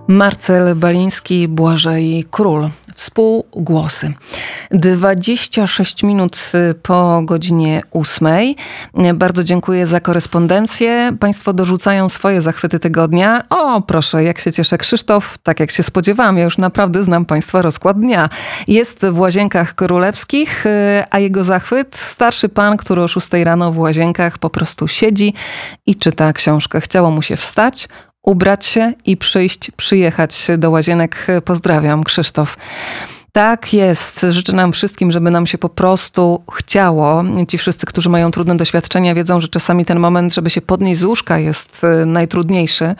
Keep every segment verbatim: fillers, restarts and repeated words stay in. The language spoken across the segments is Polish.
Marcel Baliński, Błażej Król. Współgłosy. dwadzieścia sześć minut po godzinie ósmej. Bardzo dziękuję za korespondencję. Państwo dorzucają swoje zachwyty tygodnia. O, proszę, jak się cieszę Krzysztof. Tak jak się spodziewałam, ja już naprawdę znam Państwa rozkład dnia. Jest w Łazienkach Królewskich, a jego zachwyt starszy pan, który o szóstej rano w Łazienkach po prostu siedzi i czyta książkę. Chciało mu się wstać, ubrać się i przyjść, przyjechać do Łazienek. Pozdrawiam, Krzysztof. Tak jest. Życzę nam wszystkim, żeby nam się po prostu chciało. Ci wszyscy, którzy mają trudne doświadczenia, wiedzą, że czasami ten moment, żeby się podnieść z łóżka, jest najtrudniejszy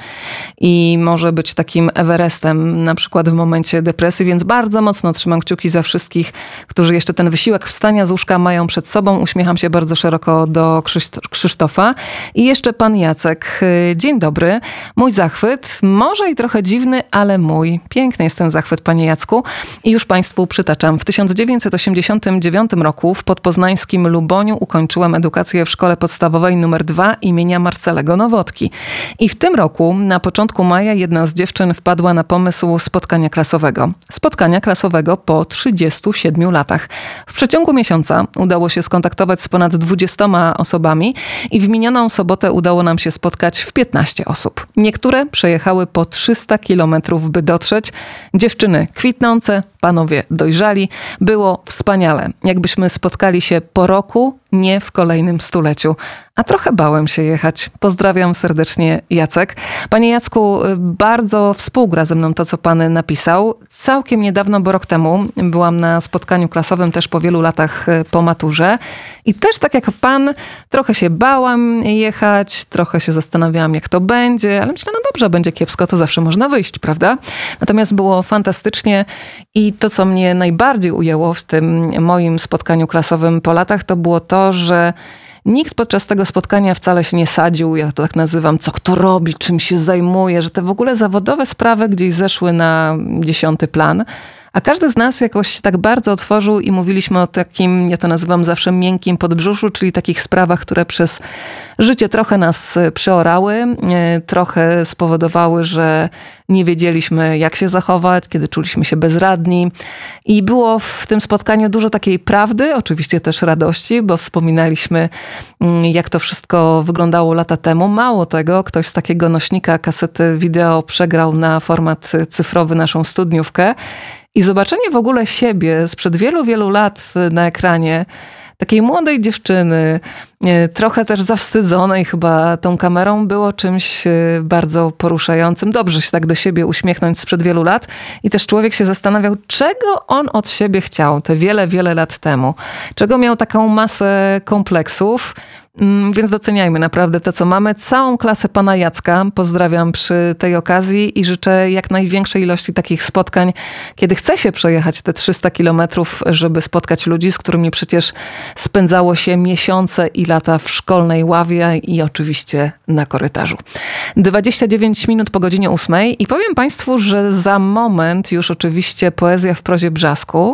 i może być takim Everestem, na przykład w momencie depresji, więc bardzo mocno trzymam kciuki za wszystkich, którzy jeszcze ten wysiłek wstania z łóżka mają przed sobą. Uśmiecham się bardzo szeroko do Krzysztofa. I jeszcze pan Jacek. Dzień dobry. Mój zachwyt, może i trochę dziwny, ale mój. Piękny jest ten zachwyt, panie Jacku. I już Państwu przytaczam. W tysiąc dziewięćset osiemdziesiątym dziewiątym roku w podpoznańskim Luboniu ukończyłam edukację w szkole podstawowej numer dwa imienia Marcelego Nowotki. I w tym roku, na początku maja, jedna z dziewczyn wpadła na pomysł spotkania klasowego. Spotkania klasowego po trzydziestu siedmiu latach. W przeciągu miesiąca udało się skontaktować z ponad dwudziestoma osobami i w minioną sobotę udało nam się spotkać w piętnaście osób. Niektóre przejechały po trzysta kilometrów, by dotrzeć. Dziewczyny kwitnące, panowie dojrzali. Było wspaniale. Jakbyśmy spotkali się po roku, nie w kolejnym stuleciu. A trochę bałem się jechać. Pozdrawiam serdecznie, Jacek. Panie Jacku, bardzo współgra ze mną to, co pan napisał. Całkiem niedawno, bo rok temu, byłam na spotkaniu klasowym też po wielu latach po maturze. I też tak jak pan, trochę się bałam jechać, trochę się zastanawiałam, jak to będzie, ale myślę, no dobrze, będzie kiepsko, to zawsze można wyjść, prawda? Natomiast było fantastycznie i to, co mnie najbardziej ujęło w tym moim spotkaniu klasowym po latach, to było to, że nikt podczas tego spotkania wcale się nie sadził, ja to tak nazywam, co kto robi, czym się zajmuje, że te w ogóle zawodowe sprawy gdzieś zeszły na dziesiąty plan. A każdy z nas jakoś tak bardzo otworzył i mówiliśmy o takim, ja to nazywam zawsze miękkim podbrzuszu, czyli takich sprawach, które przez życie trochę nas przeorały, trochę spowodowały, że nie wiedzieliśmy, jak się zachować, kiedy czuliśmy się bezradni. I było w tym spotkaniu dużo takiej prawdy, oczywiście też radości, bo wspominaliśmy, jak to wszystko wyglądało lata temu. Mało tego, ktoś z takiego nośnika kasety wideo przegrał na format cyfrowy naszą studniówkę. I zobaczenie w ogóle siebie sprzed wielu, wielu lat na ekranie, takiej młodej dziewczyny, trochę też zawstydzonej chyba tą kamerą, było czymś bardzo poruszającym. Dobrze się tak do siebie uśmiechnąć sprzed wielu lat. I też człowiek się zastanawiał, czego on od siebie chciał te wiele, wiele lat temu. Czego miał taką masę kompleksów. Więc doceniajmy naprawdę to, co mamy. Całą klasę pana Jacka pozdrawiam przy tej okazji i życzę jak największej ilości takich spotkań, kiedy chce się przejechać te trzysta kilometrów, żeby spotkać ludzi, z którymi przecież spędzało się miesiące i lata w szkolnej ławie i oczywiście na korytarzu. dwadzieścia dziewięć minut po godzinie ósmej i powiem Państwu, że za moment już oczywiście poezja w prozie Brzasku.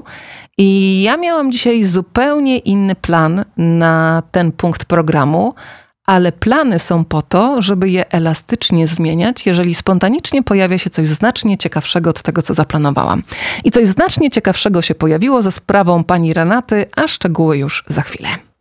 I ja miałam dzisiaj zupełnie inny plan na ten punkt programu, ale plany są po to, żeby je elastycznie zmieniać, jeżeli spontanicznie pojawia się coś znacznie ciekawszego od tego, co zaplanowałam. I coś znacznie ciekawszego się pojawiło za sprawą pani Renaty, a szczegóły już za chwilę.